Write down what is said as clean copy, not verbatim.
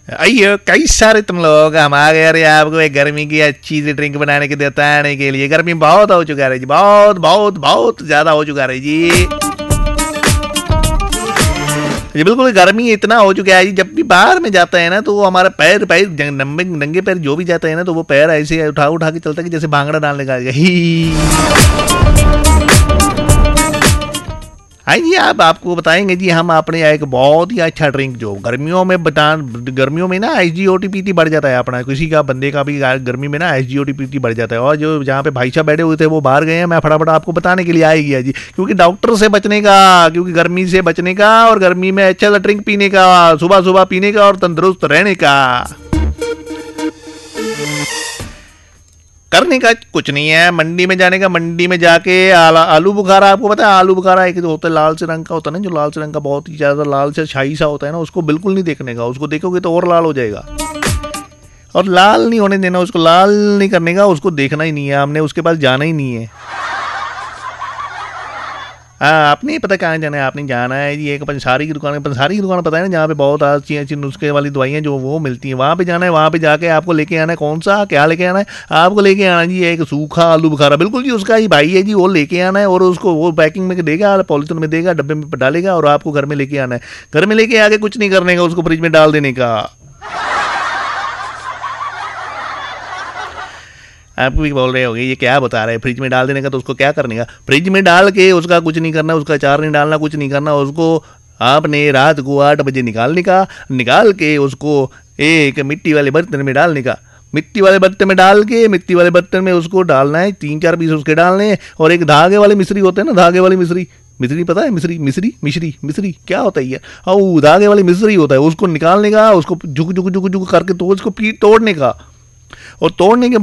अयो कई सारे तुम लोग हम आ गए। अरे आपको एक गर्मी की अच्छी सी ड्रिंक बनाने के बताने के लिए। गर्मी बहुत हो चुका है जी, बहुत बहुत बहुत ज्यादा हो चुका है जी। जी बिल्कुल, गर्मी इतना हो चुका है जी, जब भी बाहर में जाता है ना तो वो हमारा पैर पैर नंगे नंगे पैर जो भी जाता है ना तो वो पैर ऐसे उठा उठा के चलता है कि जैसे भांगड़ा डालने का ही। हाँ जी, आप आपको बताएंगे जी हम अपने एक बहुत ही अच्छा ड्रिंक जो गर्मियों में गर्मियों में ना एसजीओटी बढ़ जाता है अपना, किसी का बंदे का भी गर्मी में ना एसजीओटी बढ़ जाता है। और जो जहाँ पे भाई साहब बैठे हुए थे वो बाहर गए हैं, मैं फटाफट आपको बताने के लिए आ गया जी, क्योंकि डॉक्टर से बचने का, क्योंकि गर्मी से बचने का और गर्मी में अच्छा ड्रिंक पीने का, सुबह सुबह पीने का और तंदुरुस्त रहने का। करने का कुछ नहीं है, मंडी में जाने का, मंडी में जाके आलू बुखारा, आपको पता है आलू बुखारा एक जो होता है लाल से रंग का होता है ना, जो लाल से रंग का बहुत ही ज्यादा लाल से शाही सा होता है ना, उसको बिल्कुल नहीं देखने का, उसको देखोगे तो और लाल हो जाएगा। और लाल नहीं होने देना, उसको लाल नहीं करने का, उसको देखना ही नहीं है, हमने उसके पास जाना ही नहीं है। हाँ, आपने पता कहाँ जाना है, आपने जाना है जी एक पंसारी की दुकान पता है ना, जहाँ पे बहुत अच्छी अच्छी नुस्खे वाली दवाइयाँ जो वो मिलती हैं, वहाँ पे जाना है। वहाँ पे जाके आपको लेके आना है, कौन सा क्या लेके आना है, आपको लेके आना है जी एक सूखा आलू बुखारा, बिल्कुल जी उसका ही भाई है जी, वो लेके आना है और उसको वो पैकिंग में देगा, पॉलिथीन में देगा, डब्बे में डालेगा और आपको घर में लेके आना है। घर में लेके आके कुछ नहीं करने का, उसको फ्रिज में डाल देने का। आप भी बोल रहे होंगे ये क्या बता रहे हैं, फ्रिज में डाल देने का, तो उसको क्या करने का, फ्रिज में डाल के उसका कुछ नहीं करना, उसका अचार नहीं डालना, कुछ नहीं करना, उसको आपने रात को 8 बजे निकालने का, निकाल के उसको एक मिट्टी वाले बर्तन में डालने का, मिट्टी वाले बर्तन में डाल के मिट्टी वाले बर्तन में उसको डालना है, 3-4 पीस उसके डालने हैं। और एक धागे वाली मिश्री होते हैं ना, धागे वाली मिश्री, मिश्री पता है, मिश्री क्या होता है ये, और धागे वाली मिश्री होता है, उसको निकालने का, उसको झुक झुक झुक झुक करके तो उसको तोड़ने का, और तोड़ने के